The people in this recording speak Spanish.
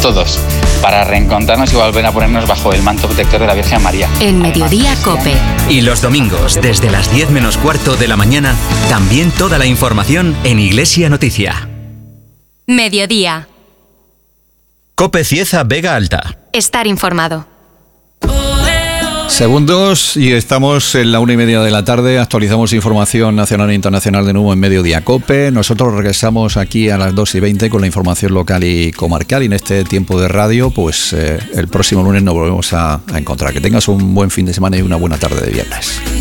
todos, para reencontrarnos y volver a ponernos bajo el manto protector de la Virgen María. En Mediodía COPE. Y los domingos, desde las 10 menos cuarto de la mañana, también toda la información en Iglesia Noticia. Mediodía. COPE Cieza Vega Alta. Estar informado. Segundos y estamos en la 1:30 de la tarde. Actualizamos información nacional e internacional de nuevo en Mediodía COPE. Nosotros regresamos aquí a las 2:20 con la información local y comarcal. Y en este tiempo de radio, pues el próximo lunes nos volvemos a encontrar. Que tengas un buen fin de semana y una buena tarde de viernes.